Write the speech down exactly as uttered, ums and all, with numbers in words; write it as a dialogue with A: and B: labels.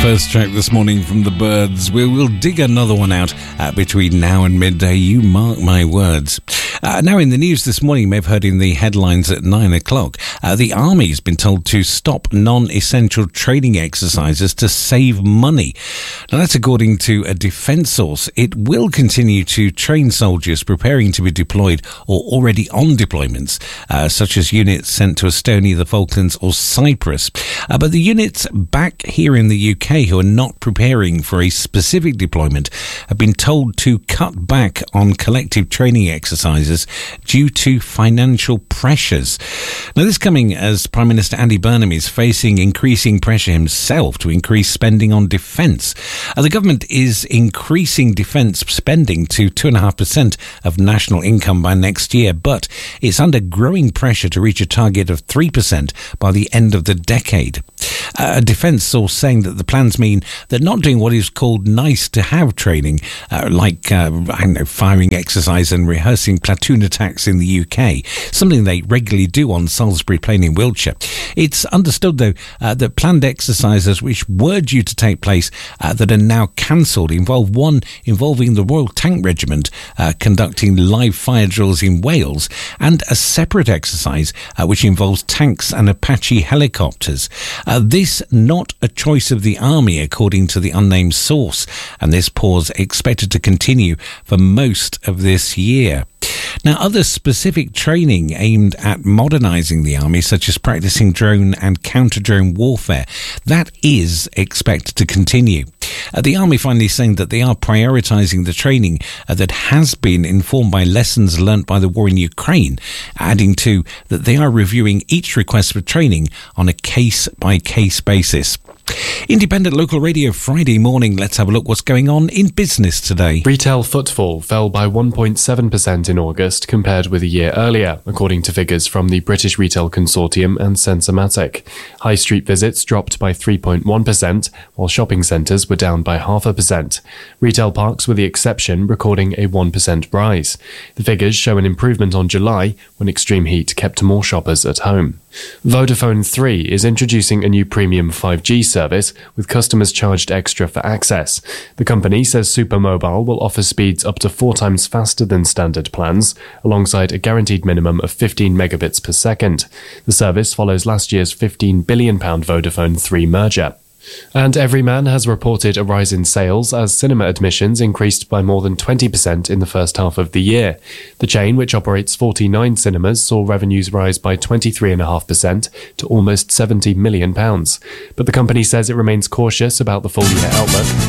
A: first track this morning from The Byrds. We will dig another one out uh, between now and midday. You mark my words. Uh, now in the news this morning, you may have heard in the headlines at nine o'clock, uh, the Army has been told to stop non-essential training exercises to save money. Now that's according to a defence source. It will continue to train soldiers preparing to be deployed or already on deployments, uh, such as units sent to Estonia, the Falklands or Cyprus. Uh, but the units back here in the U K who are not preparing for a specific deployment have been told to cut back on collective training exercises due to financial pressures. Now, this coming as Prime Minister Andy Burnham is facing increasing pressure himself to increase spending on defence. Uh, the government is increasing defence spending to two point five percent of national income by next year, but it's under growing pressure to reach a target of three percent by the end of the decade. Uh, a defence source saying that the plans mean that not doing what is called nice-to-have training, uh, like uh, I don't know, firing exercise and rehearsing platoon attacks in the U K, something they regularly do on Salisbury Plain in Wiltshire. It's understood, though, uh, that planned exercises which were due to take place uh, that are now cancelled involve one involving the Royal Tank Regiment uh, conducting live fire drills in Wales, and a separate exercise uh, which involves tanks and Apache helicopters. Uh, this not a choice of the Army, according to the unnamed source, and this pause expected to continue for most of this year. Now, other specific training aimed at modernising the Army, such as practising drone and counter-drone warfare, that is expected to continue. Uh, the Army finally saying that they are prioritising the training uh, that has been informed by lessons learnt by the war in Ukraine, adding to that they are reviewing each request for training on a case-by-case basis. Independent Local Radio Friday morning. Let's have a look what's going on in business today.
B: Retail footfall fell by one point seven percent in August compared with a year earlier, according to figures from the British Retail Consortium and Sensormatic. High street visits dropped by three point one percent, while shopping centres were down by half a percent. Retail parks were the exception, recording a one percent rise. The figures show an improvement on July, when extreme heat kept more shoppers at home. Vodafone three is introducing a new premium five G service with customers charged extra for access. The company says Supermobile will offer speeds up to four times faster than standard plans, alongside a guaranteed minimum of fifteen megabits per second. The service follows last year's fifteen billion pounds Vodafone three merger. And Everyman has reported a rise in sales as cinema admissions increased by more than twenty percent in the first half of the year. The chain, which operates forty-nine cinemas, saw revenues rise by twenty-three point five percent to almost seventy million pounds. But the company says it remains cautious about the full-year outlook.